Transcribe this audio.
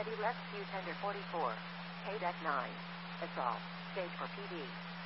Ready left Q tender 44. K deck 9. Assault. Stage for PD.